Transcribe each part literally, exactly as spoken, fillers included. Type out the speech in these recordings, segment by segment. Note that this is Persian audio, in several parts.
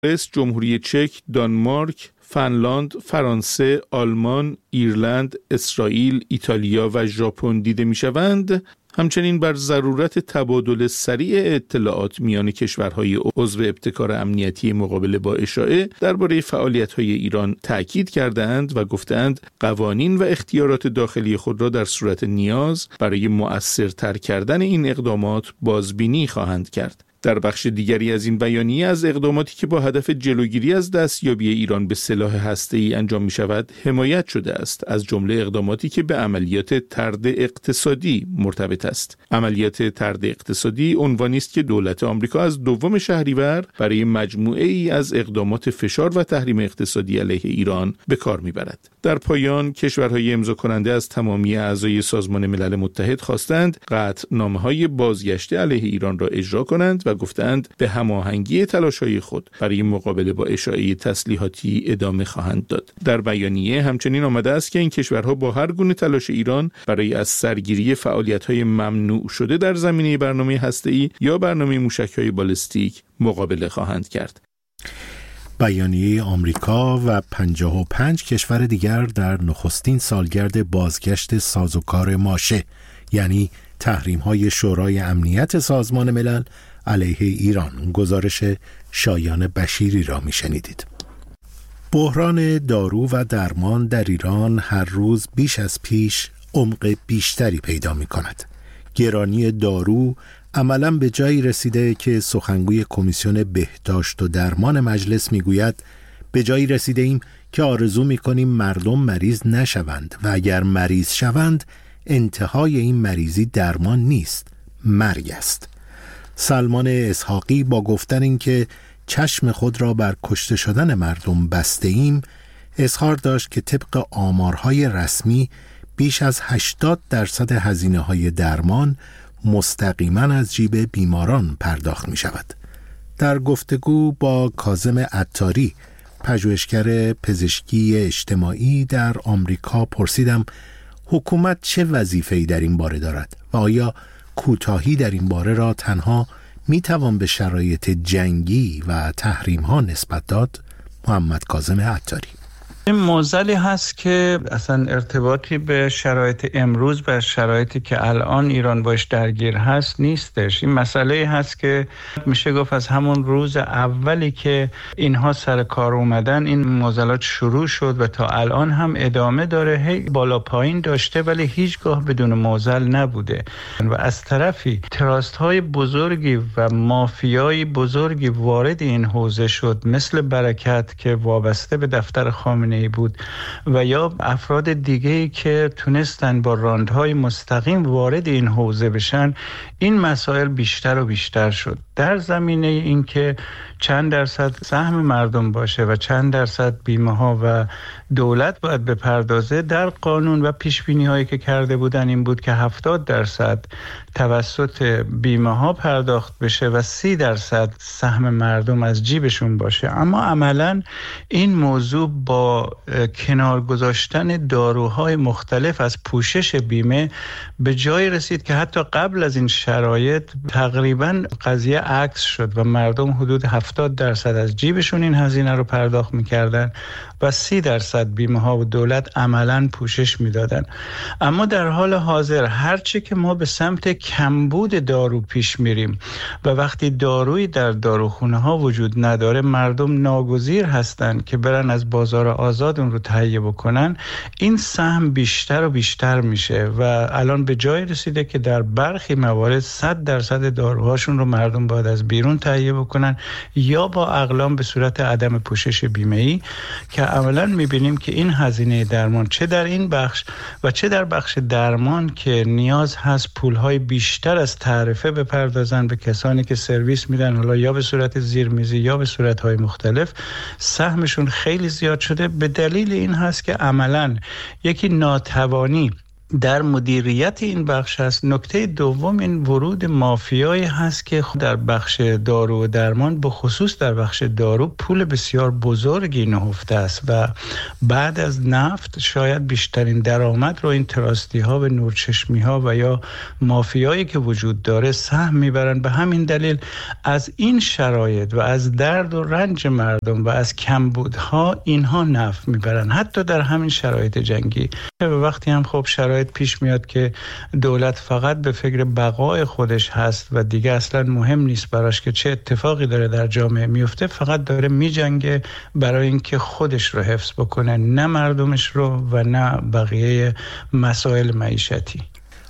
جمهوری چک، دانمارک، فنلاند، فرانسه، آلمان، ایرلند، اسرائیل، ایتالیا و ژاپن دیده می‌شوند، همچنین بر ضرورت تبادل سریع اطلاعات میان کشورهای عضو ابتکار امنیتی مقابله با اشاعه درباره فعالیت‌های ایران تأکید کردند و گفتند قوانین و اختیارات داخلی خود را در صورت نیاز برای مؤثرتر کردن این اقدامات بازبینی خواهند کرد. در بخش دیگری از این بیانیه از اقداماتی که با هدف جلوگیری از دستیابی ایران به سلاح هسته‌ای انجام می شود حمایت شده است، از جمله اقداماتی که به عملیات طرد اقتصادی مرتبط است. عملیات طرد اقتصادی عنوانی است که دولت آمریکا از دوم شهریور برای مجموعه ای از اقدامات فشار و تحریم اقتصادی علیه ایران به کار می برد. در پایان کشورهای امضا کننده از تمامی اعضای سازمان ملل متحد خواستند قطعنامه‌های بازگشت علیه ایران را اجرا کنند و گفتند به هماهنگی تلاش‌های خود برای مقابله با اشاعه تسلیحاتی ادامه خواهند داد. در بیانیه همچنین آمده است که این کشورها با هر گونه تلاش ایران برای از سرگیری فعالیت‌های ممنوع شده در زمینه برنامه هسته‌ای یا برنامه موشک‌های بالستیک مقابله خواهند کرد. بیانیه آمریکا و پنجاه و پنج کشور دیگر در نخستین سالگرد بازگشت سازوکار ماشه، یعنی تحریم‌های شورای امنیت سازمان ملل علیه ایران. گزارش شایان بشیری را می‌شنیدید. بحران دارو و درمان در ایران هر روز بیش از پیش عمق بیشتری پیدا می‌کند. گرانی دارو عملاً به جایی رسیده که سخنگوی کمیسیون بهداشت و درمان مجلس میگوید به جایی رسیده ایم که آرزو میکنیم مردم مریض نشوند و اگر مریض شوند انتهای این مریضی درمان نیست، مرگ است. سلمان اسحاقی با گفتن این که چشم خود را بر کشته شدن مردم بسته ایم، اظهار داشت که طبق آمارهای رسمی بیش از هشتاد درصد هزینه‌های درمان مستقیما از جیب بیماران پرداخت می شود. در گفتگو با کاظم عطاری، پژوهشگر پزشکی اجتماعی در آمریکا، پرسیدم حکومت چه وظیفه‌ای در این باره دارد و آیا کوتاهی در این باره را تنها می توان به شرایط جنگی و تحریم ها نسبت داد؟ محمد کاظم عطاری: این معضلی هست که اصلا ارتباطی به شرایط امروز و شرایطی که الان ایران باش درگیر هست نیستش. این مسئله هست که میشه گفت از همون روز اولی که اینها سر کار اومدن این معضلات شروع شد و تا الان هم ادامه داره، هی بالا پایین داشته ولی هیچگاه بدون معضل نبوده. و از طرفی تراست های بزرگی و مافیای بزرگی وارد این حوزه شد، مثل برکت که وابسته به دفتر خامنه‌ای بود و یا افراد دیگه‌ای که تونستن با راندهای مستقیم وارد این حوزه بشن. این مسائل بیشتر و بیشتر شد در زمینه این که چند درصد سهم مردم باشه و چند درصد بیمه ها و دولت باید بپردازه. در قانون و پیش بینی هایی که کرده بودن این بود که هفتاد درصد توسط بیمه ها پرداخت بشه و سی درصد سهم مردم از جیبشون باشه. اما عملاً این موضوع با کنار گذاشتن داروهای مختلف از پوشش بیمه به جای رسید که حتی قبل از این شرایط تقریباً قضیه عکس شد و مردم حدود هفتاد درصد از جیبشون این هزینه رو پرداخت می‌کردن و سی درصد بیمه ها و دولت عملاً پوشش میدادن. اما در حال حاضر هرچی که ما به سمت کمبود دارو پیش میریم و وقتی دارویی در داروخونه ها وجود نداره، مردم ناگزیر هستند که برن از بازار آزاد اون رو تهیه بکنن، این سهم بیشتر و بیشتر میشه و الان به جای رسیده که در برخی موارد صد درصد داروهاشون رو مردم باید از بیرون تهیه بکنن یا با اقلام به صورت عدم پوشش بیمه‌ای، که عملاً میبینیم که این هزینه درمان چه در این بخش و چه در بخش درمان که نیاز هست پولهای بیشتر از تعرفه بپردازن به کسانی که سرویس میدن، حالا یا به صورت زیرمیزی یا به صورتهای مختلف، سهمشون خیلی زیاد شده. به دلیل این هست که عملاً یکی ناتوانی در مدیریت این بخش هست. نکته دوم این ورود مافیایی هست که در بخش دارو و درمان، به خصوص در بخش دارو، پول بسیار بزرگی نهفته است و بعد از نفت شاید بیشترین درآمد رو این تراستی ها و نورچشمی ها و یا مافیایی که وجود داره سهم میبرن. به همین دلیل از این شرایط و از درد و رنج مردم و از کمبودها اینها نفع میبرن، حتی در همین شرایط جنگی. و وقتی هم خب شرایط پیش میاد که دولت فقط به فکر بقای خودش هست و دیگه اصلا مهم نیست براش که چه اتفاقی داره در جامعه میفته، فقط داره میجنگه برای اینکه خودش رو حفظ بکنه، نه مردمش رو و نه بقیه مسائل معیشتی.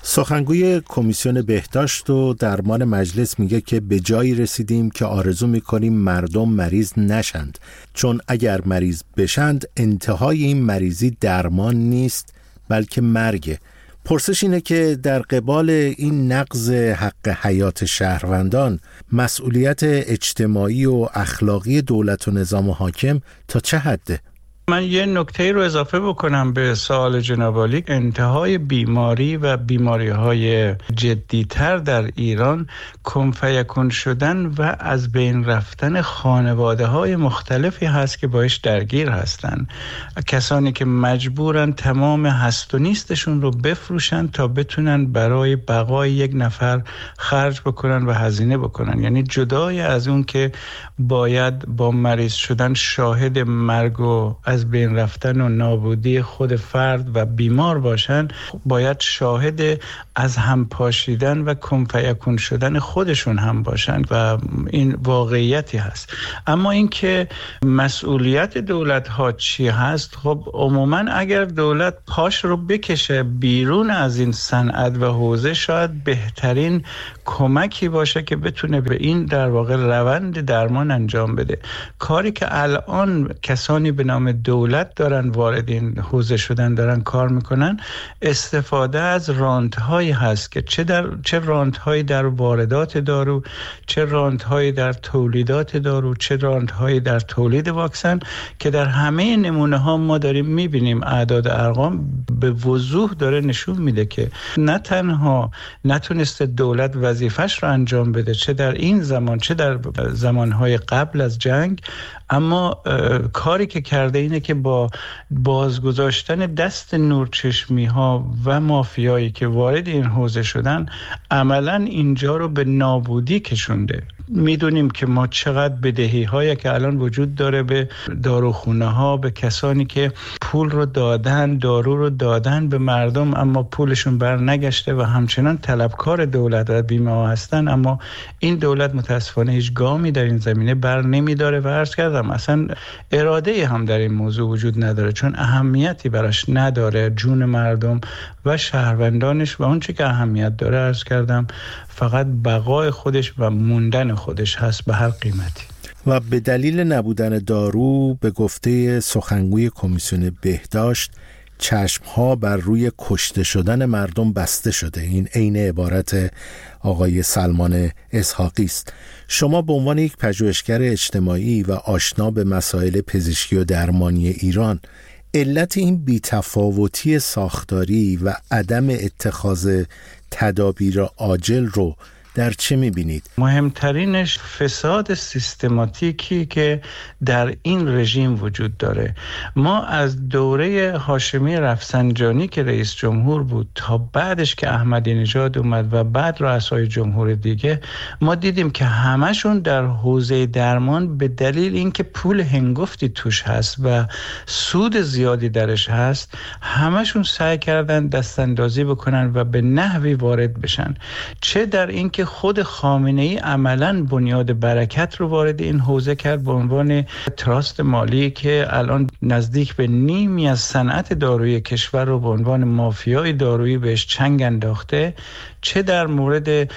سخنگوی کمیسیون بهداشت و درمان مجلس میگه که به جایی رسیدیم که آرزو میکنیم مردم مریض نشند، چون اگر مریض بشند انتهای این مریضی درمان نیست بلکه مرگه. پرسش اینه که در قبال این نقض حق حیات شهروندان مسئولیت اجتماعی و اخلاقی دولت و نظام حاکم تا چه حده؟ من یه نکته رو اضافه بکنم به سوال جناب عالی. انتهای بیماری و بیماری‌های جدی‌تر در ایران کنفیکون شدن و از بین رفتن خانواده‌های مختلفی هست که باش درگیر هستن. کسانی که مجبورن تمام هست و نیستشون رو بفروشن تا بتونن برای بقای یک نفر خرج بکنن و هزینه بکنن. یعنی جدای از اون که باید با مریض شدن شاهد مرگ و از بین رفتن و نابودی خود فرد و بیمار باشن، باید شاهد از هم پاشیدن و کنفیکون شدن خودشون هم باشن و این واقعیتی هست. اما اینکه مسئولیت دولت ها چی هست، خب عموما اگر دولت پاش رو بکشه بیرون از این صنعت و حوزه، شاید بهترین کمکی باشه که بتونه به این در واقع روند درمان انجام بده. کاری که الان کسانی به نام دولت دارن وارد این حوزه شدن دارن کار میکنن، استفاده از رانت‌هایی هست که چه در چه رانت‌هایی در واردات دارو، چه رانت‌هایی در تولیدات دارو، چه رانت‌هایی در تولید واکسن، که در همه نمونه ها ما داریم میبینیم اعداد ارقام به وضوح داره نشون میده که نه تنها نتونسته دولت وظیفش رو انجام بده، چه در این زمان چه در زمانهای قبل از جنگ، اما کاری که کرده اینه که با بازگذاشتن دست نورچشمی ها و مافیایی که وارد این حوزه شدن عملاً اینجا رو به نابودی کشونده. میدونیم که ما چقدر بدهی هایی که الان وجود داره به داروخونه ها، به کسانی که پول رو دادن، دارو رو دادن به مردم اما پولشون بر نگشته و همچنان طلبکار دولت و بیمه ها هستن، اما این دولت متاسفانه هیچ گامی در این زمینه بر نمیداره و عرض کردم اصلا اراده هم در این موضوع وجود نداره، چون اهمیتی براش نداره جون مردم و شهروندانش، و اون چی که اهمیت داره عرض کردم فقط بقای خودش و موندن خودش هست به هر قیمتی. و به دلیل نبودن دارو به گفته سخنگوی کمیسیون بهداشت چشمها بر روی کشته شدن مردم بسته شده. این عین عبارت آقای سلمان اسحاقی است. شما به عنوان یک پژوهشگر اجتماعی و آشنا به مسائل پزشکی و درمانی ایران، علت این بی‌تفاوتی ساختاری و عدم اتخاذ تدابیر عاجل رو در چه می‌بینید؟ مهمترینش فساد سیستماتیکی که در این رژیم وجود داره. ما از دوره هاشمی رفسنجانی که رئیس جمهور بود تا بعدش که احمدی نژاد اومد و بعد رؤسای جمهور دیگه، ما دیدیم که همشون در حوزه درمان به دلیل اینکه پول هنگفتی توش هست و سود زیادی درش هست، همشون سعی کردن دستاندازی بکنن و به نحوی وارد بشن. چه در اینکه خود خامنه‌ای عملاً بنیاد برکت رو وارد این حوزه کرد به عنوان تراست مالی که الان نزدیک به نیمی از صنعت دارویی کشور رو به عنوان مافیای دارویی بهش چنگ انداخته، چه در مورد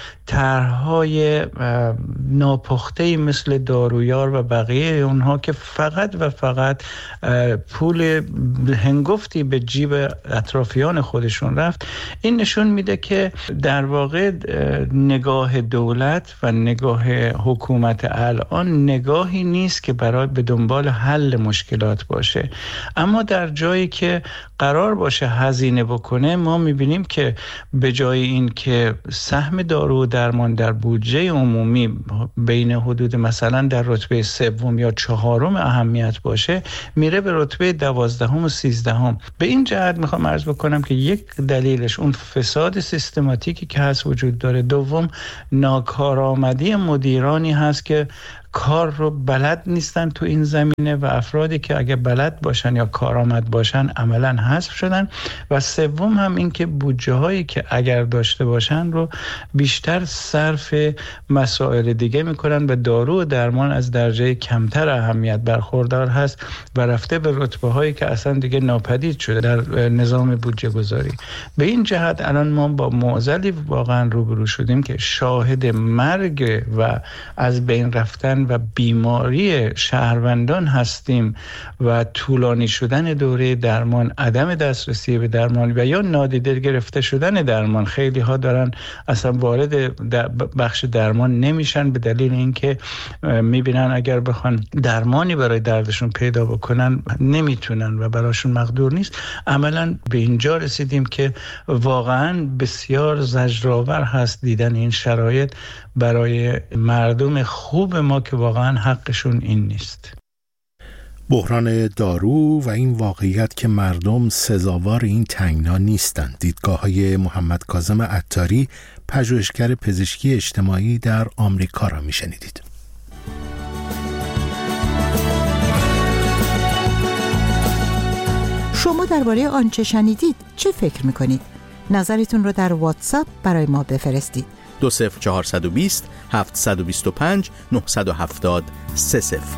طرح‌های ناپخته‌ای مثل دارویار و بقیه اونها که فقط و فقط پول هنگفتی به جیب اطرافیان خودشون رفت. این نشون میده که در واقع نگاه نگاه دولت و نگاه حکومت الان نگاهی نیست که برای به دنبال حل مشکلات باشه. اما در جایی که قرار باشه هزینه بکنه، ما میبینیم که به جای این که سهم دارو و درمان در بودجه عمومی بین حدود مثلا در رتبه سوم یا چهارم اهمیت باشه، میره به رتبه دوازدهم و سیزدهم. به این جهت میخوام عرض بکنم که یک دلیلش اون فساد سیستماتیکی که هست وجود داره. دوم، ناکارآمدی مدیرانی هست که کار رو بلد نیستن تو این زمینه و افرادی که اگه بلد باشن یا کارآمد باشن عملاً حذف شدن. و سوم هم این که بودجه هایی که اگر داشته باشن رو بیشتر صرف مسائل دیگه میکنن و دارو و درمان از درجه کمتر اهمیت برخوردار هست و رفته به رتبه هایی که اصلا دیگه ناپدید شده در نظام بودجه گذاری. به این جهت الان ما با معضلی واقعا روبرو شدیم که شاهد مرگ و از بین رفتن و بیماری شهروندان هستیم و طولانی شدن دوره درمان، عدم دسترسی به درمان و یا نادیده گرفته شدن درمان. خیلی ها دارن اصلا وارد بخش درمان نمیشن به دلیل اینکه میبینن اگر بخوان درمانی برای دردشون پیدا بکنن نمیتونن و براشون مقدور نیست. عملا به اینجا رسیدیم که واقعا بسیار زجرآور هست دیدن این شرایط برای مردم خوب ما که واقعا حقشون این نیست. بحران دارو و این واقعیت که مردم سزاوار این تنگنا نیستند. دیدگاه‌های محمد کاظم عطاری، پژوهشگر پزشکی اجتماعی در آمریکا را میشنیدید. شما درباره آنچه شنیدید چه فکر میکنید؟ نظرتون رو در واتساپ برای ما بفرستید. دو صفر چهارصد و بیست هفتصد و بیست و پنج نهصد و هفتاد سه صفر.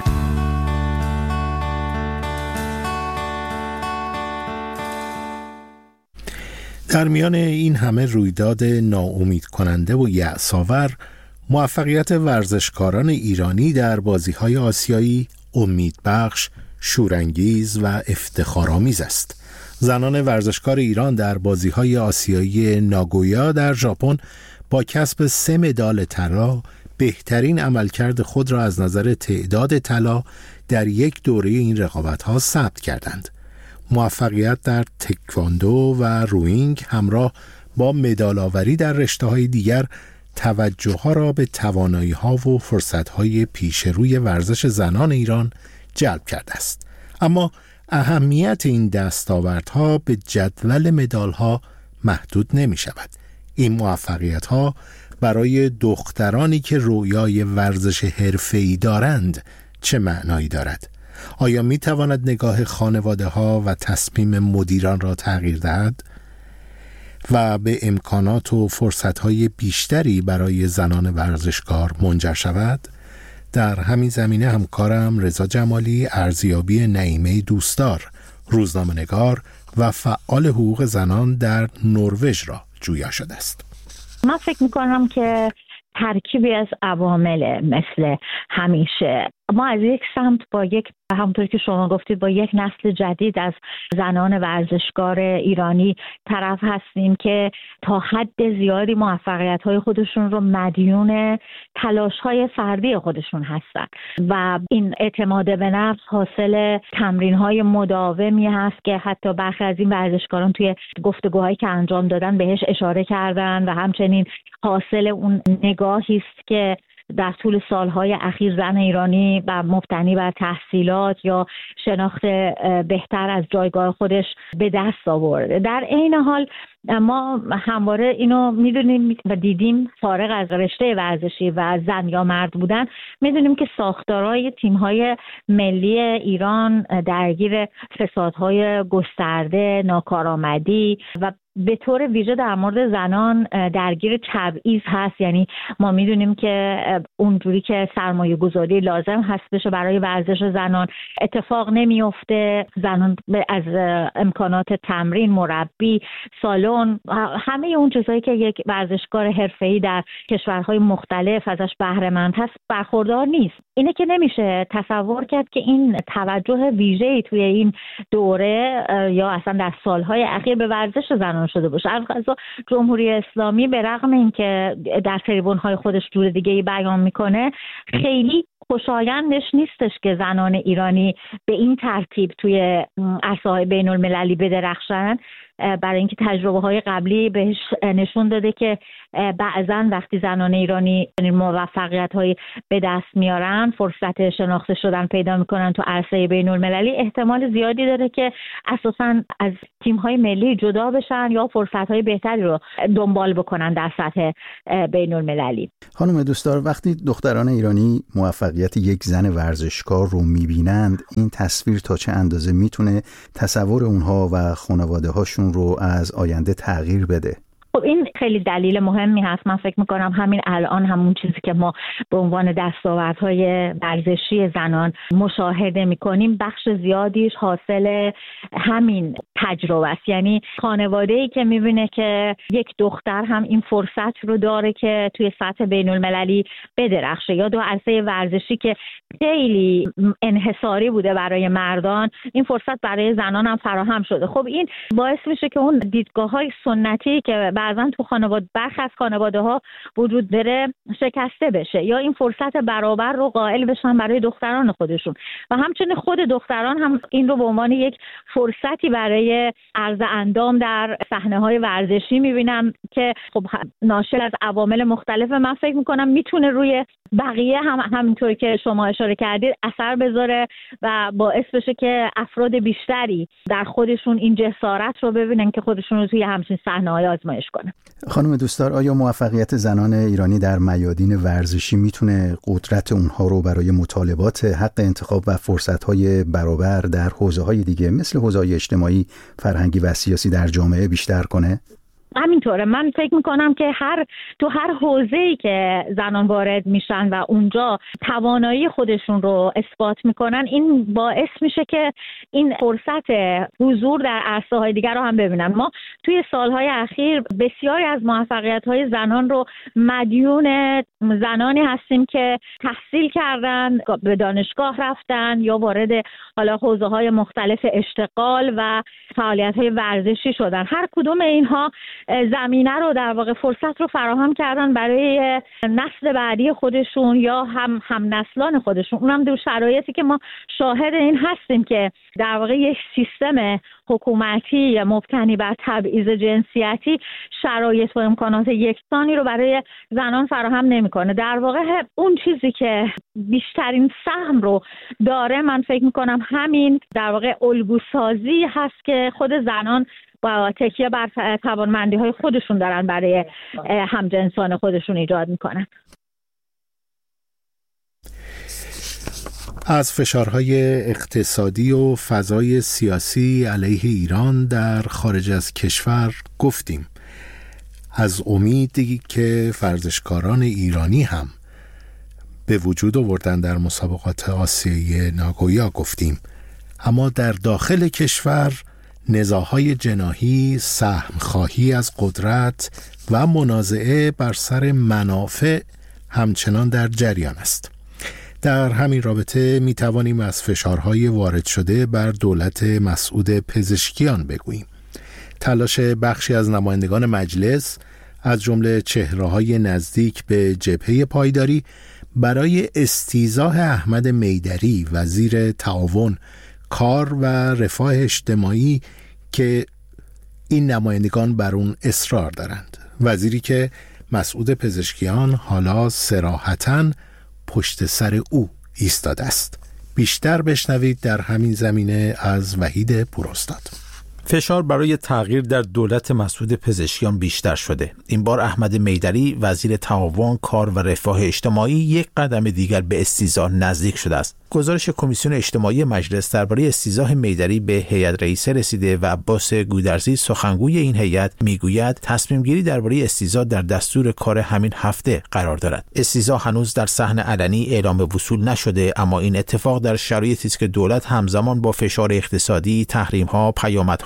در میان این همه رویداد ناامید کننده و یأس‌آور، موفقیت ورزشکاران ایرانی در بازی‌های آسیایی امیدبخش، شورانگیز و افتخارآمیز است. زنان ورزشکار ایران در بازی‌های آسیایی ناگویا در ژاپن با کسب سه مدال طلا بهترین عملکرد خود را از نظر تعداد طلا در یک دوره این رقابت‌ها ثبت کردند. موفقیت در تکواندو و روینگ همراه با مدال‌آوری در رشته‌های دیگر توجه‌ها را به توانایی‌ها و فرصت‌های پیش روی ورزش زنان ایران جلب کرده است. اما اهمیت این دستاوردها به جدول مدال‌ها محدود نمی‌شود. این موفقیت‌ها برای دخترانی که رویای ورزش حرفه‌ای دارند چه معنایی دارد؟ آیا می‌تواند نگاه خانواده‌ها و تصمیم مدیران را تغییر دهد و به امکانات و فرصت‌های بیشتری برای زنان ورزشکار منجر شود؟ در همین زمینه همکارم رضا جمالی ارزیابی نعیمه دوستدار، روزنامه‌نگار و فعال حقوق زنان در نروژ را جویا شده است. من فکر می‌کنم که ترکیبی از عوامل مثل همیشه ما از یک سمت با یک، همونطور که شما گفتید، با یک نسل جدید از زنان ورزشکار ایرانی طرف هستیم که تا حد زیادی موفقیت‌های خودشون رو مدیون تلاش‌های فردی خودشون هستن و این اعتماد به نفس حاصل تمرین‌های مداومی هست که حتی برخی از این ورزشکاران توی گفتگوهایی که انجام دادن بهش اشاره کردن و همچنین حاصل اون نگاهی است که در طول سالهای اخیر زن ایرانی و مبتنی بر تحصیلات یا شناخت بهتر از جایگاه خودش به دست آورده. در عین حال ما همواره اینو میدونیم و دیدیم، فارغ از رشته ورزشی و زن یا مرد بودن، میدونیم که ساختارهای تیم‌های ملی ایران درگیر فسادهای گسترده، ناکارآمدی و به طور ویژه در مورد زنان درگیر تبعیض هست. یعنی ما میدونیم که اونجوری که سرمایه گذاری لازم هست بشه برای ورزش زنان اتفاق نمیفته. زنان از امکانات تمرین، مربی، سالن، همه اون چیزایی که یک ورزشکار حرفه‌ای در کشورهای مختلف ازش بهره مند هست برخوردار نیست. اینه که نمیشه تصور کرد که این توجه ویژه‌ای توی این دوره یا اصلا در سالهای اخیر به ورزش زنان بیان شده باشه. القضا جمهوری اسلامی به رغم اینکه در تریبون‌های خودش جور دیگه‌ای بیان میکنه، خیلی خوشایندش نیستش که زنان ایرانی به این ترتیب توی عرصه‌های بین‌المللی بدرخشن، برای اینکه تجربه های قبلی بهش نشون داده که بعضا وقتی زنان ایرانی موفقیت هایی به دست میارن، فرصت شناخته شدن پیدا میکنن تو عرصه بین المللی، احتمال زیادی داره که اساساً از تیم های ملی جدا بشن یا فرصت های بهتری رو دنبال بکنن در سطح بین المللی. خانم دوستدار، وقتی دختران ایرانی موفقیت یک زن ورزشکار رو میبینند، این تصویر تا چه اندازه میتونه تصور اونها و خانواده هاشون رو از آینده تغییر بده؟ خب این خیلی دلیل مهمی هست. من فکر میکنم همین الان همون چیزی که ما به عنوان دستاوردهای ورزشی زنان مشاهده میکنیم بخش زیادیش حاصل همین تجربه است. یعنی خانواده‌ای که میبینه که یک دختر هم این فرصت رو داره که توی سطح بین المللی بدرخشه، یا دو عرصه ورزشی که خیلی انحصاری بوده برای مردان، این فرصت برای زنان هم فراهم شده. خب این باعث میشه که اون دیدگاه‌های سنتی که بعضن تو خانواده برخی از خانواده ها وجود داره شکسته بشه، یا این فرصت برابر رو قائل بشن برای دختران خودشون. و همچنین خود دختران هم این رو به عنوان یک فرصتی برای عرض اندام در صحنه‌های ورزشی میبینن که خب ناشی از عوامل مختلف، من فکر میکنم میتونه روی بقیه هم همینطور که شما اشاره کردید اثر بذاره و باعث بشه که افراد بیشتری در خودشون این جسارت رو ببینن که خودشون رو توی همچین صحنه‌های آزمایش کنن. خانم دوستدار، آیا موفقیت زنان ایرانی در میادین ورزشی میتونه قدرت اونها رو برای مطالبات حق انتخاب و فرصت‌های برابر در حوزه‌های دیگه مثل حوزه‌های اجتماعی، فرهنگی و سیاسی در جامعه بیشتر کنه؟ همینطوره. من فکر میکنم که هر تو هر حوزه‌ای که زنان وارد میشن و اونجا توانایی خودشون رو اثبات میکنن، این باعث میشه که این فرصت حضور در عرصه‌های دیگر رو هم ببینن. ما توی سالهای اخیر بسیاری از موفقیت‌های زنان رو مدیون زنانی هستیم که تحصیل کردن، به دانشگاه رفتن یا وارد حالا حوزه‌های مختلف اشتغال و فعالیت‌های ورزشی شدن. هر کدوم اینها زمینه رو در واقع فرصت رو فراهم کردن برای نسل بعدی خودشون یا هم هم نسلان خودشون. اونم در شرایطی که ما شاهد این هستیم که در واقع یک سیستم حکومتی مبتنی بر تبعیض جنسیتی شرایط و امکانات یکسانی رو برای زنان فراهم نمیکنه. در واقع اون چیزی که بیشترین سهم رو داره، من فکر میکنم همین در واقع الگوسازی هست که خود زنان با تکیه بر توانمندی های خودشون دارن برای همجنسان خودشون ایجاد میکنن. از فشارهای اقتصادی و فضای سیاسی علیه ایران در خارج از کشور گفتیم. از امیدی که ورزشکاران ایرانی هم به وجود آوردن در مسابقات آسیایی ناگویا گفتیم. اما در داخل کشور نزاع‌های جناحی، سهم‌خواهی از قدرت و منازعه بر سر منافع همچنان در جریان است. در همین رابطه می توانیم از فشارهای وارد شده بر دولت مسعود پزشکیان بگوییم. تلاش بخشی از نمایندگان مجلس از جمله چهره‌های نزدیک به جبهه پایداری برای استیضاح احمد میدری وزیر تعاون، کار و رفاه اجتماعی که این نمایندگان بر اون اصرار دارند. وزیری که مسعود پزشکیان حالا صراحتاً پشت سر او ایستاده است. بیشتر بشنوید در همین زمینه از وحید پوراستاد. فشار برای تغییر در دولت مسعود پزشکیان بیشتر شده. این بار احمد میدری وزیر تعاون، کار و رفاه اجتماعی یک قدم دیگر به استیضاح نزدیک شده است. گزارش کمیسیون اجتماعی مجلس درباره استیضاح میدری به هیئت رئیسه رسیده و عباس گودرزی سخنگوی این هیئت میگوید تصمیم گیری درباره استیضاح در دستور کار همین هفته قرار دارد. استیضاح هنوز در صحن علنی اعلام وصول نشده، اما این اتفاق در شرایطی است که دولت همزمان با فشار اقتصادی، تحریم‌ها، پیامدهای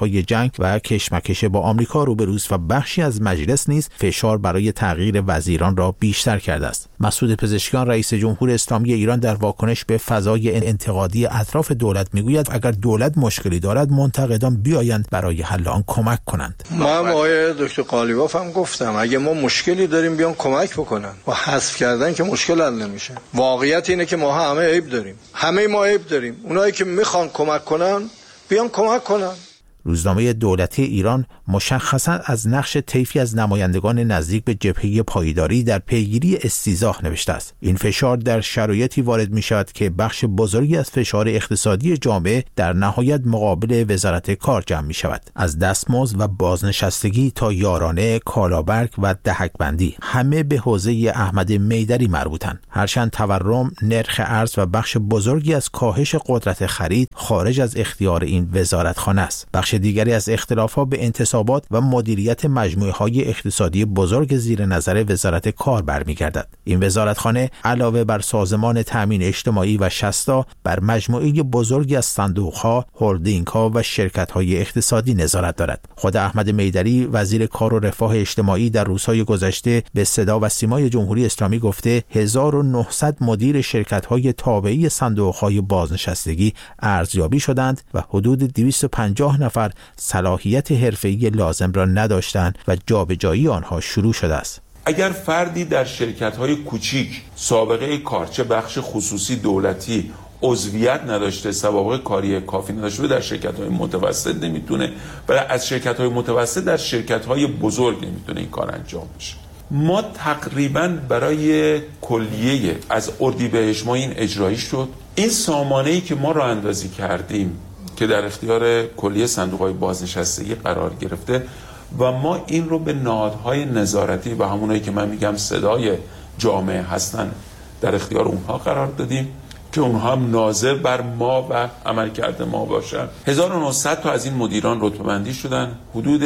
های جنگ و کشمکش با آمریکا روبروست و بخشی از مجلس نیز فشار برای تغییر وزیران را بیشتر کرده است. مسعود پزشکیان رئیس جمهور اسلامی ایران در واکنش به فضای انتقادی اطراف دولت میگوید اگر دولت مشکلی دارد منتقدان بیایند برای حل آن کمک کنند. من آقای دکتر قالیباف هم گفتم اگه ما مشکلی داریم بیان کمک بکنن. با حذف کردن که مشکل حل نمیشه. واقعیت اینه که ما همه عیب داریم. همه ما عیب داریم. اونایی که میخوان کمک کنن بیان کمک کنن. روزنامه دولتی ایران مشخصاً از نقش طیفی از نمایندگان نزدیک به جبهه پایداری در پیگیری استیضاح نوشته است. این فشار در شرایطی وارد می شود که بخش بزرگی از فشار اقتصادی جامعه در نهایت مقابل وزارت کار جمع می شود. از دستمزد و بازنشستگی تا یارانه، کالابرگ و دهک‌بندی همه به حوزه احمد میدری مربوطند. هرچند تورم، نرخ ارز و بخش بزرگی از کاهش قدرت خرید خارج از اختیار این وزارتخانه است. بخش دیگری از اختلافات به انتصابات و مدیریت مجموعه‌های اقتصادی بزرگ زیر نظر وزارت کار برمیگردد. این وزارتخانه علاوه بر سازمان تامین اجتماعی و شصتا بر مجموعه بزرگی از صندوق‌ها، هلدینگ‌ها و شرکت‌های اقتصادی نظارت دارد. خود احمد میدری وزیر کار و رفاه اجتماعی در روزهای گذشته به صدا و سیمای جمهوری اسلامی گفته هزار و نهصد مدیر شرکت‌های تابعی صندوق‌های بازنشستگی ارزیابی شدند و حدود دویست و پنجاه نفر صلاحیت حرفه‌ای لازم را نداشتند و جابجایی آنها شروع شده است. اگر فردی در شرکت‌های کوچیک سابقه کار، چه بخش خصوصی دولتی، عضویت نداشته، سوابق کاری کافی نداشته، در شرکت‌های متوسط نمیتونه، برای از شرکت‌های متوسط در شرکت‌های بزرگ نمیتونه این کار انجام بشه. ما تقریباً برای کلیه از اردیبهشت ماه این اجرایی شد. این سامانه‌ای که ما راه اندازی کردیم که در اختیار کلیه صندوق‌های بازنشستگی قرار گرفته و ما این رو به نهادهای نظارتی و همونایی که من میگم صدای جامعه هستن در اختیار اونها قرار دادیم که اونها هم ناظر بر ما و عملکرد ما باشن. هزار و نهصد تا از این مدیران رتبه بندی شدن. حدود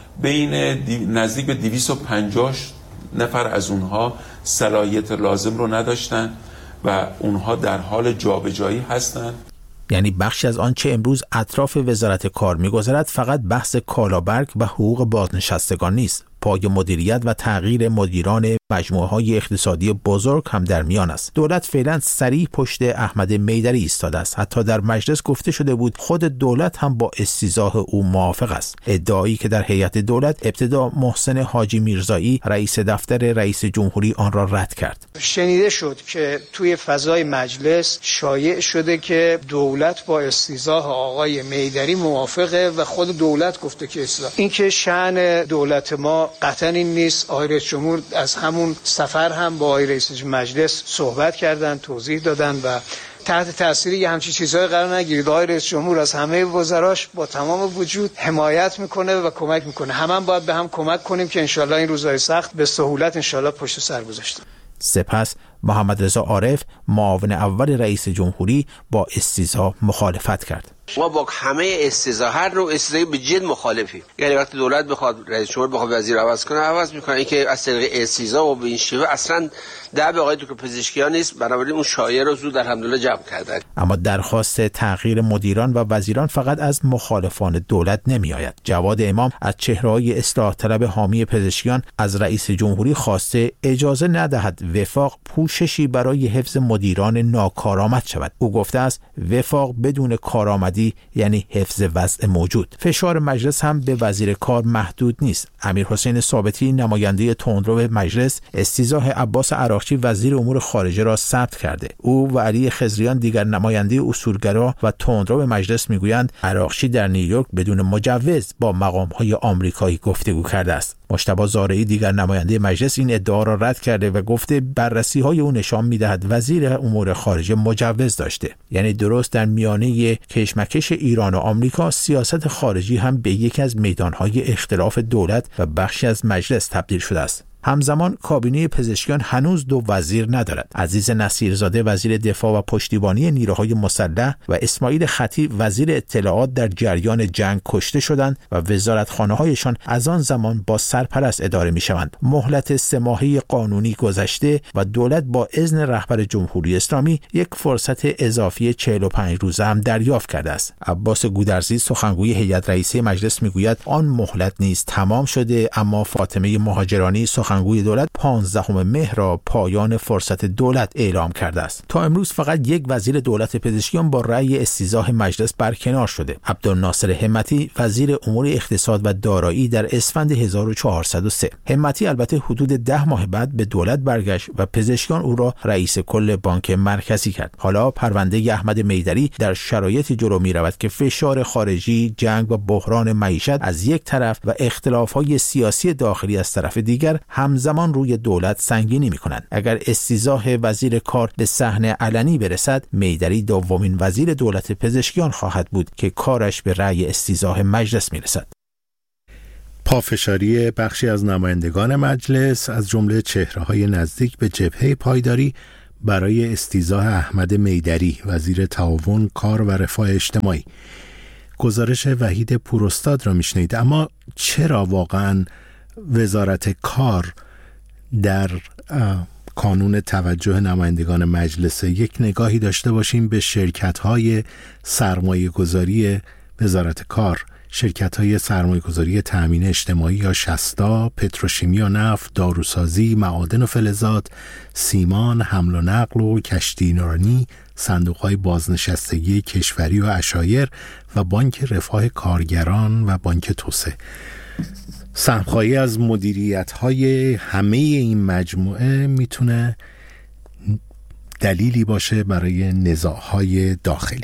بین دی... نزدیک به دویست و پنجاه نفر از اونها صلاحیت لازم رو نداشتن و اونها در حال جابجایی هستن. یعنی بخشی از آنچه امروز اطراف وزارت کار می‌گذرد فقط بحث کالابرگ و حقوق بازنشستگان نیست. پای مدیریت و تغییر مدیران مجموعه‌های اقتصادی بزرگ هم در میان است. دولت فعلا صریح پشت احمد میدری ایستاده است. حتی در مجلس گفته شده بود خود دولت هم با استیضاح او موافق است. ادعایی که در هیئت دولت ابتدا محسن حاجی میرزایی رئیس دفتر رئیس جمهوری آن را رد کرد. شنیده شد که توی فضای مجلس شایع شده که دولت با استیضاح آقای میدری موافقه و خود دولت گفته که استیضاح. این که شأن دولت ما قطعا این نیست. آقای رئیس جمهور از همون سفر هم با آقای رئیس مجلس صحبت کردن، توضیح دادن و تحت تاثیر یه همچین چیزهای قرار نگیرید. آقای رئیس جمهور از همه وزراش با تمام وجود حمایت میکنه و کمک میکنه. همه هم باید به هم کمک کنیم که انشالله این روزهای سخت به سهولت انشالله پشت سر گذاشته. سپس محمد رضا عارف معاون اول رئیس جمهوری با استیضاح مخالفت کرد. ما با همه استیضاح هر نوع استیضاحی به جد مخالفیم. یعنی وقتی دولت بخواد رئیس جمهور بخواد وزیر عوض کنه عوض میکنه. این که از طریق استیضاح و به این شیوه اصلا دعوی آقای دکتر پزشکیان نیست. بنابراین اون شایعه رو زود الحمدلله جمع کردن. اما درخواست تغییر مدیران و وزیران فقط از مخالفان دولت نمیآید. جواد امام از چهره‌های اصلاح طلب حامی پزشکیان از رئیس جمهوری خواسته اجازه ندهد وفاق پوششی برای حفظ مدیران ناکارآمد شود. او گفته است وفاق بدون کارآمدی یعنی حفظ وضع موجود. فشار مجلس هم به وزیر کار محدود نیست. امیرحسین ثابتی نماینده تندرو مجلس استیضاح عباس عراقچی وزیر امور خارجه را ثبت کرده. او و علی خضریان دیگر نماینده اصولگرا و تندرو مجلس میگویند عراقچی در نیویورک بدون مجوز با مقام‌های آمریکایی گفتگو کرده است. مجتبی زارعی دیگر نماینده مجلس این ادعا را رد کرده و گفته بررسی‌های او نشان می‌دهد وزیر امور خارجه مجوز داشته. یعنی درست در میانه کشمکش ایران و آمریکا سیاست خارجی هم به یکی از میدان‌های اختلاف دولت و بخشی از مجلس تبدیل شده است. همزمان کابینه پزشکیان هنوز دو وزیر ندارد. عزیز نصیرزاده وزیر دفاع و پشتیبانی نیروهای مسلح و اسماعیل خطیب وزیر اطلاعات در جریان جنگ کشته شدند و وزارتخانه‌هایشان از آن زمان با سرپرست اداره می‌شوند. مهلت سه ماهه قانونی گذشته و دولت با اذن رهبر جمهوری اسلامی یک فرصت اضافی چهل و پنج روزه هم دریافت کرده است. عباس گودرزی سخنگوی هیئت رئیسه مجلس میگوید آن مهلت نیز تمام شده، اما فاطمه مهاجرانی سخنگوی دولت پانزدهم مهر را پایان فرصت دولت اعلام کرده است. تا امروز فقط یک وزیر دولت پزشکیان با رأی استیضاح مجلس برکنار شده. عبدالناصر همتی وزیر امور اقتصاد و دارایی در اسفند هزار و چهارصد و سه. همتی البته حدود ده ماه بعد به دولت برگشت و پزشکیان او را رئیس کل بانک مرکزی کرد. حالا پرونده احمد میدری در شرایطی جلو می رود که فشار خارجی، جنگ و بحران معیشت از یک طرف و اختلاف‌های سیاسی داخلی از طرف دیگر همزمان روی دولت سنگینی می‌کنند. اگر استیضاح وزیر کار به صحنه علنی برسد، میدری دومین وزیر دولت پزشکیان خواهد بود که کارش به رأی استیضاح مجلس می‌رسد. پافشاری بخشی از نمایندگان مجلس از جمله چهره‌های نزدیک به جبهه پایداری برای استیضاح احمد میدری وزیر تعاون، کار و رفاه اجتماعی. گزارش وحید پوراستاد را میشنید. اما چرا واقعاً وزارت کار در کانون توجه نمایندگان مجلس؟ یک نگاهی داشته باشیم به شرکت‌های سرمایه‌گذاری وزارت کار، شرکت‌های سرمایه‌گذاری تأمین اجتماعی یا شستا، پتروشیمی و نفت، داروسازی، معادن و فلزات، سیمان، حمل و نقل و کشتیرانی، صندوق‌های بازنشستگی کشوری و عشایر و بانک رفاه کارگران و بانک توسعه. سهم‌خواهی از مدیریت‌های همه این مجموعه میتونه دلیلی باشه برای نزاع‌های داخلی.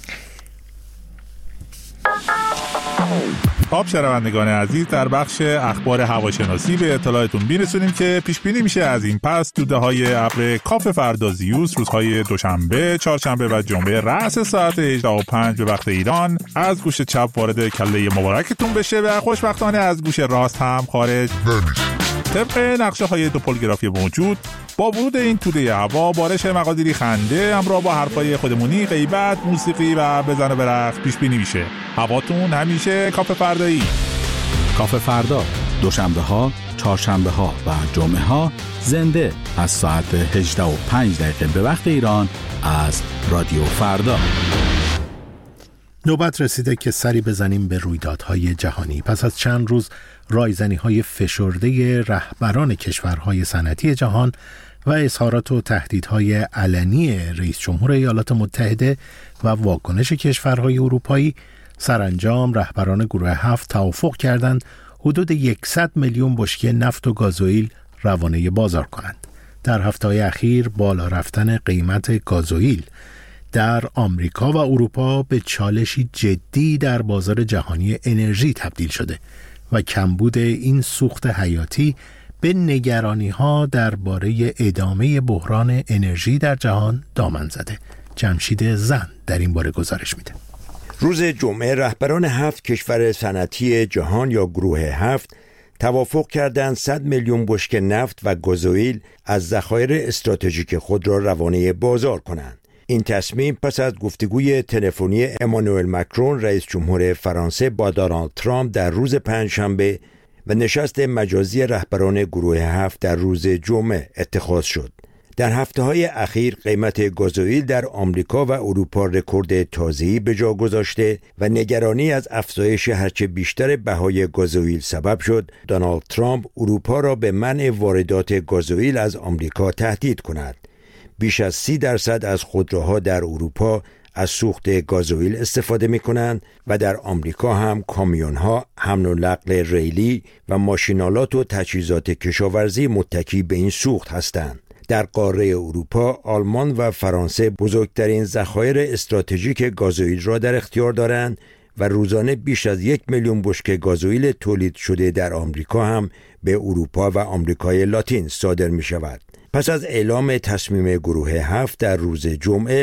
خب شنوندگان عزیز، در بخش اخبار هواشناسی به اطلاعتون میرسونیم که پیش بینی میشه از این پس دوده‌های ابر کاف فردازیوس روزهای دوشنبه، چهارشنبه و جمعه رأس ساعت هجده و پنج به وقت ایران از گوش چپ وارد کله مبارکتون بشه و خوشبختانه از گوش راست هم خارج نمیشه. طبق نقشه های دوپولگرافی موجود، با ورود این توده هوا بارش مقادیری خنده همراه با حرفای خودمونی، غیبت، موسیقی و بزن و برقص پیش بینی میشه. هواتون همیشه کاف فردایی. کاف فردا دوشنبه ها، چهارشنبه ها و جمعه ها زنده از ساعت هجده و پنج دقیقه به وقت ایران از رادیو فردا. نوبت رسیده که سری بزنیم به رویدادهای جهانی. پس از چند روز رایزنی‌های فشرده رهبران کشورهای صنعتی جهان و اظهارات و تهدیدهای علنی رئیس جمهور ایالات متحده و واکنش کشورهای اروپایی، سرانجام رهبران گروه هفت توافق کردند حدود صد میلیون بشکه نفت و گازوئیل روانه بازار کنند. در هفته‌های اخیر بالا رفتن قیمت گازوئیل در آمریکا و اروپا به چالشی جدی در بازار جهانی انرژی تبدیل شده و کمبود این سوخت حیاتی به نگرانی‌ها درباره ادامه بحران انرژی در جهان دامن زده. جمشید زن در این باره گزارش میده. روز جمعه رهبران هفت کشور صنعتی جهان یا گروه هفت توافق کردند صد میلیون بشکه نفت و گازوئیل از ذخایر استراتژیک خود را روانه بازار کنند. این تصمیم پس از گفتگوی تلفنی امانوئل مکرون رئیس جمهور فرانسه با دونالد ترامپ در روز پنجشنبه و نشست مجازی رهبران گروه هفت در روز جمعه اتخاذ شد. در هفته‌های اخیر قیمت گازوئیل در آمریکا و اروپا رکورد تازه‌ای به جا گذاشته و نگرانی از افزایش هرچه بیشتر بهای گازوئیل سبب شد دونالد ترامپ اروپا را به منع واردات گازوئیل از آمریکا تهدید کند. بیش از سی درصد از خودروها در اروپا از سوخت گازوئیل استفاده می کنند و در آمریکا هم کامیون‌ها، حمل و نقل ریلی و ماشینالات و تجهیزات کشاورزی متکی به این سوخت هستند. در قاره اروپا، آلمان و فرانسه بزرگترین ذخایر استراتژیک گازوئیل را در اختیار دارند و روزانه بیش از یک میلیون بشکه گازوئیل تولید شده در آمریکا هم به اروپا و آمریکای لاتین صادر می شود. پس از اعلام تصمیم گروه هفت در روز جمعه،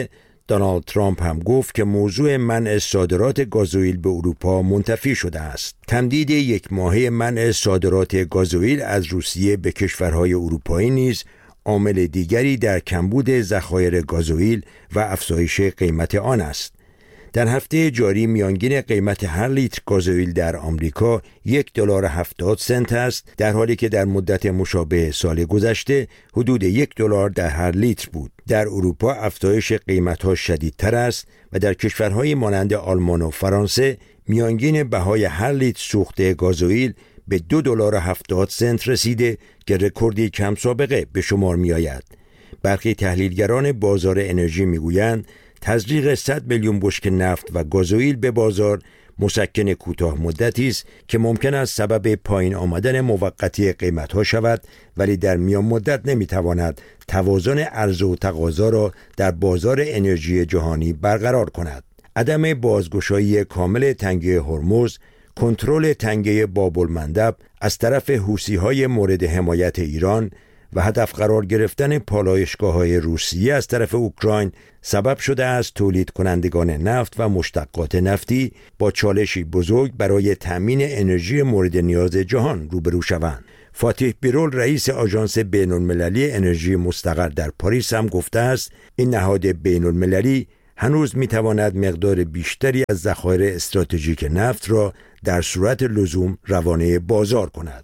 دونالد ترامپ هم گفت که موضوع منع صادرات گازوئیل به اروپا منتفی شده است. تمدید یک ماهه منع صادرات گازوئیل از روسیه به کشورهای اروپایی نیز عامل دیگری در کمبود ذخایر گازوئیل و افزایش قیمت آن است. در هفته جاری میانگین قیمت هر لیتر گازوئیل در آمریکا یک دلار هفتاد سنت است، در حالی که در مدت مشابه سال گذشته حدود یک دلار در هر لیتر بود. در اروپا افزایش قیمت‌ها شدیدتر است و در کشورهای مانند آلمان و فرانسه میانگین بهای هر لیتر سوخته گازوئیل به دو دلار هفتاد سنت رسیده که رکوردی کم سابقه به شمار می آید. برخی تحلیلگران بازار انرژی می گویند تزریق صد میلیون بشکه نفت و گازوئیل به بازار مسکن کوتاه مدتی است که ممکن است سبب پایین آمدن موقتی قیمت‌ها شود، ولی در میان مدت نمی‌تواند توازن عرضه و تقاضا را در بازار انرژی جهانی برقرار کند. عدم بازگشایی کامل تنگه هرمز، کنترل تنگه باب المندب از طرف حوثی‌های مورد حمایت ایران و هدف قرار گرفتن پالایشگاه‌های روسیه از طرف اوکراین سبب شده است تولید کنندگان نفت و مشتقات نفتی با چالشی بزرگ برای تأمین انرژی مورد نیاز جهان روبرو شوند. فاتح بیرول رئیس آژانس بین‌المللی انرژی مستقر در پاریس هم گفته است این نهاد بین‌المللی هنوز می‌تواند مقدار بیشتری از ذخایر استراتژیک نفت را در صورت لزوم روانه بازار کند.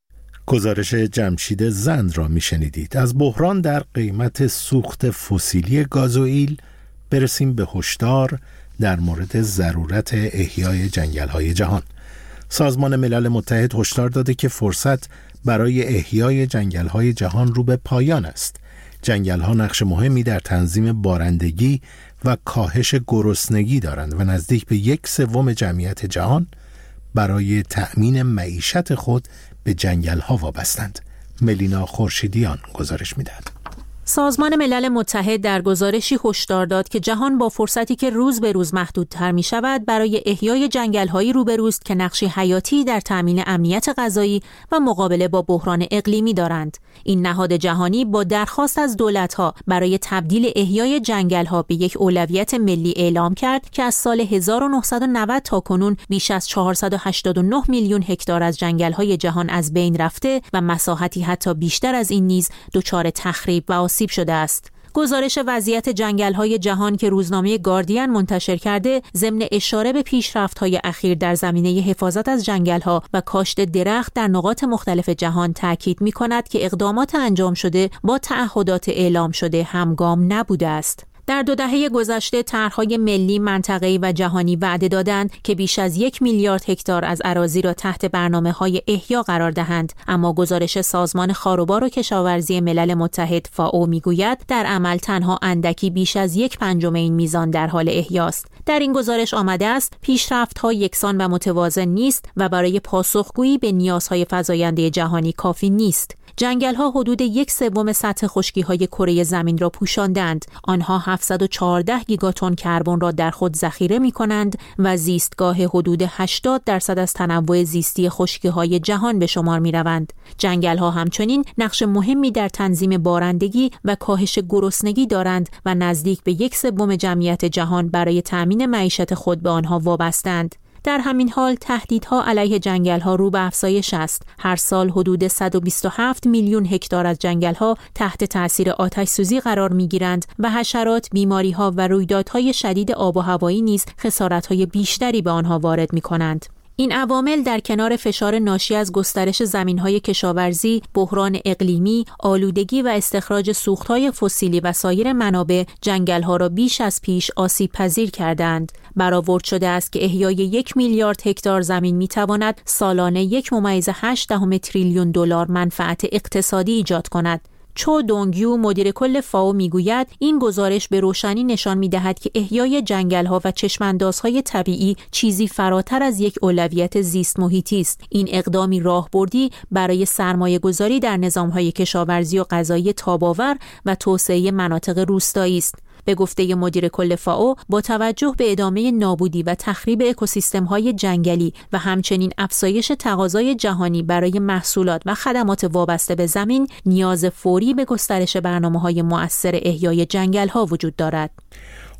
گزارش جمشید زند را میشنیدید. از بحران در قیمت سوخت فسیلی گازوئیل برسیم به هشدار در مورد ضرورت احیای جنگل‌های جهان. سازمان ملل متحد هشدار داده که فرصت برای احیای جنگل‌های جهان رو به پایان است. جنگل‌ها نقش مهمی در تنظیم بارندگی و کاهش گرسنگی دارند و نزدیک به یک سوم جمعیت جهان برای تأمین معیشت خود به جنگل‌ها وابستند. ملینا خورشیدیان گزارش می‌دهد. سازمان ملل متحد در گزارشی هشدار داد که جهان با فرصتی که روز به روز محدودتر می شود برای احیای جنگل‌هایی روبروست که نقشی حیاتی در تأمین امنیت غذایی و مقابله با بحران اقلیمی دارند. این نهاد جهانی با درخواست از دولت‌ها برای تبدیل احیای جنگل‌ها به یک اولویت ملی اعلام کرد که از سال هزار و نهصد و نود تا کنون بیش از چهارصد و هشتاد و نه میلیون هکتار از جنگل‌های جهان از بین رفته و مساحتی حتی بیشتر از این نیز دچار تخریب و آسیب شده است. گزارش وضعیت جنگل‌های جهان که روزنامه گاردین منتشر کرده، ضمن اشاره به پیشرفت‌های اخیر در زمینه حفاظت از جنگل‌ها و کاشت درخت در نقاط مختلف جهان تاکید می‌کند که اقدامات انجام شده با تعهدات اعلام شده همگام نبوده است. در دو دهه گذشته طرح‌های ملی، منطقه‌ای و جهانی وعده دادند که بیش از یک میلیارد هکتار از اراضی را تحت برنامه‌های احیا قرار دهند، اما گزارش سازمان خاروبار و کشاورزی ملل متحد فائو میگوید در عمل تنها اندکی بیش از یک پنجم این میزان در حال احیاست. در این گزارش آمده است پیشرفت‌ها یکسان و متوازن نیست و برای پاسخگویی به نیازهای فزاینده جهانی کافی نیست. جنگل‌ها حدود یک سوم سطح خشکی‌های کره زمین را پوشاندند. آنها هفتصد و چهارده گیگاتن کربن را در خود ذخیره می‌کنند و زیستگاه حدود هشتاد درصد از تنوع زیستی خشکی‌های جهان به شمار می‌روند. جنگل‌ها همچنین نقش مهمی در تنظیم بارندگی و کاهش گرسنگی دارند و نزدیک به یک سوم جمعیت جهان برای تأمین معیشت خود به آنها وابسته‌اند. در همین حال تهدیدها علیه جنگل‌ها رو به افزایش است. هر سال حدود صد و بیست و هفت میلیون هکتار از جنگل‌ها تحت تأثیر آتش‌سوزی قرار می‌گیرند و حشرات، بیماری‌ها و رویدادهای شدید آب و هوایی نیز خسارت‌های بیشتری به آنها وارد می‌کنند. این عوامل در کنار فشار ناشی از گسترش زمین‌های کشاورزی، بحران اقلیمی، آلودگی و استخراج سوخت‌های فسیلی و سایر منابع جنگل‌ها را بیش از پیش آسیب‌پذیر کردند. برآورد شده است که احیای یک میلیارد هکتار زمین می‌تواند سالانه یک ممیز هشت دهم تریلیون دلار منفعت اقتصادی ایجاد کند. چو دونگیو مدیر کل فائو میگوید این گزارش به روشنی نشان میدهد که احیای جنگل‌ها و چشماندازهای طبیعی چیزی فراتر از یک اولویت زیست محیطی است. این اقدامی راهبردی برای سرمایه‌گذاری در نظام‌های کشاورزی و غذایی تاب‌آور و توسعه مناطق روستایی است. به گفته مدیر کل فائو با توجه به ادامه نابودی و تخریب اکوسیستم‌های جنگلی و همچنین افزایش تقاضای جهانی برای محصولات و خدمات وابسته به زمین، نیاز فوری به گسترش برنامه‌های مؤثر احیای جنگل‌ها وجود دارد.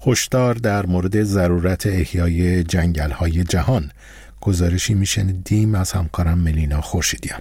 هشدار در مورد ضرورت احیای جنگل‌های جهان. گزارشی میشنیدیم از همکارم ملینا خورشیدیان.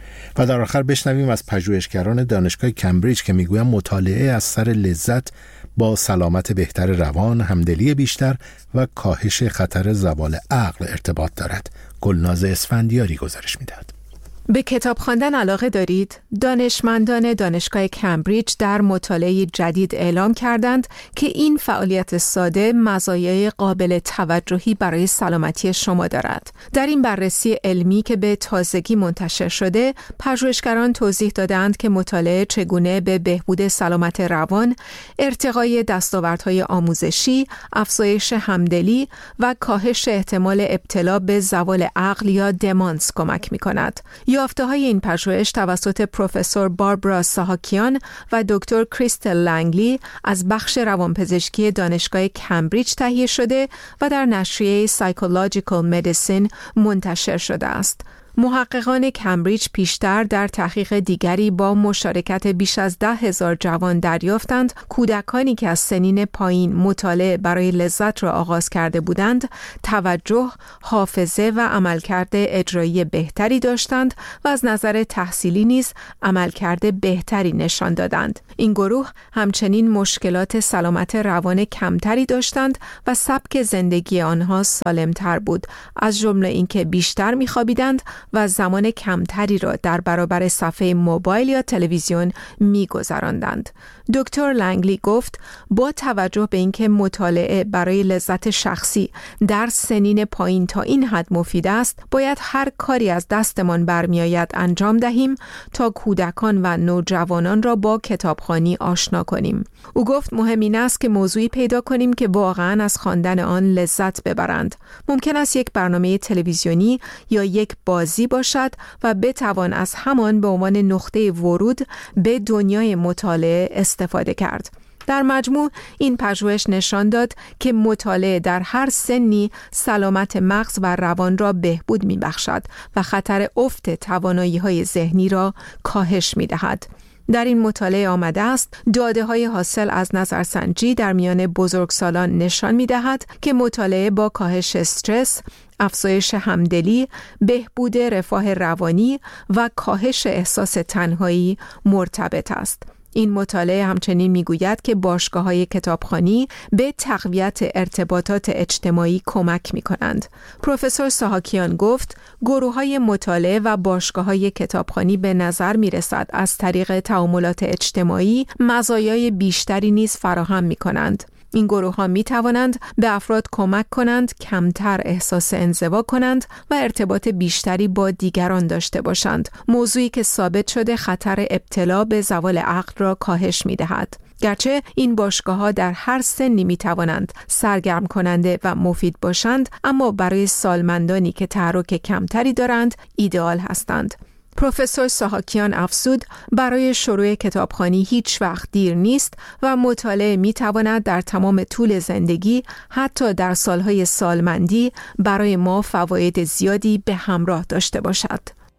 و در آخر بشنویم از پژوهشگران دانشگاه کمبریج که میگویند مطالعه از سر لذت با سلامت بهتر روان، همدلی بیشتر و کاهش خطر زوال عقل ارتباط دارد. گلناز اسفندیاری گزارش میدهد. به کتاب خواندن علاقه دارید؟ دانشمندان دانشگاه کمبریج در مطالعه جدید اعلام کردند که این فعالیت ساده مزایای قابل توجهی برای سلامتی شما دارد. در این بررسی علمی که به تازگی منتشر شده، پژوهشگران توضیح دادند که مطالعه چگونه به بهبود سلامت روان، ارتقای دستاوردهای آموزشی، افزایش همدلی و کاهش احتمال ابتلا به زوال عقل یا دمانس کمک می‌کند. یافته‌های این پژوهش توسط پروفسور باربارا ساهاکیان و دکتر کریستل لنگلی از بخش روانپزشکی دانشگاه کمبریج تهیه شده و در نشریه سایکولوژیکال مدیسین منتشر شده است. محققان کمبریج پیشتر در تحقیق دیگری با مشارکت بیش از ده هزار جوان دریافتند کودکانی که از سنین پایین مطالعه برای لذت را آغاز کرده بودند توجه، حافظه و عملکرد اجرایی بهتری داشتند و از نظر تحصیلی نیز عملکرد بهتری نشان دادند. این گروه همچنین مشکلات سلامت روان کمتری داشتند و سبک زندگی آنها سالمتر بود، از جمله اینکه بیشتر می‌خوابیدند و زمان کمتری را در برابر صفحه موبایل یا تلویزیون می‌گذراندند. دکتر لنگلی گفت با توجه به اینکه مطالعه برای لذت شخصی در سنین پایین تا این حد مفید است، باید هر کاری از دستمان برمیآید انجام دهیم تا کودکان و نوجوانان را با کتابخوانی آشنا کنیم. او گفت مهم این است که موضوعی پیدا کنیم که واقعاً از خواندن آن لذت ببرند. ممکن است یک برنامه تلویزیونی یا یک بازی باشد و بتوان از همان به عنوان نقطه ورود به دنیای مطالعه استفاده کرد. در مجموع این پژوهش نشان داد که مطالعه در هر سنی سلامت مغز و روان را بهبود می‌بخشد و خطر افت توانایی‌های ذهنی را کاهش می‌دهد. در این مطالعه آمده است داده‌های حاصل از نظرسنجی در میان بزرگسالان نشان می‌دهد که مطالعه با کاهش استرس، افزایش همدلی، بهبود رفاه روانی و کاهش احساس تنهایی مرتبط است. این مطالعه همچنین میگوید که باشگاه‌های کتابخوانی به تقویت ارتباطات اجتماعی کمک می‌کنند. پروفسور ساهاکیان گفت گروه‌های مطالعه و باشگاه‌های کتابخوانی به نظر می‌رسد از طریق تعاملات اجتماعی مزایای بیشتری نیز فراهم می‌کنند. این گروه ها می توانند به افراد کمک کنند کمتر احساس انزوا کنند و ارتباط بیشتری با دیگران داشته باشند، موضوعی که ثابت شده خطر ابتلا به زوال عقل را کاهش می دهد. گرچه این باشگاه ها در هر سنی می توانند سرگرم کننده و مفید باشند، اما برای سالمندانی که تحرک کمتری دارند ایدئال هستند. پروفسور ساهاکیان افزود برای شروع کتابخوانی هیچ وقت دیر نیست و مطالعه می تواند در تمام طول زندگی حتی در سالهای سالمندی برای ما فواید زیادی به همراه داشته باشد.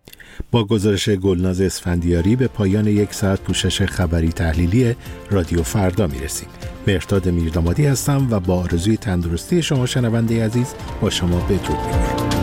با گزارش گلناز اسفندیاری به پایان یک ساعت پوشش خبری تحلیلی رادیو فردا می رسیم. مهرداد میردامادی هستم و با آرزوی تندرستی شما شنونده عزیز با شما بدرود می گویم.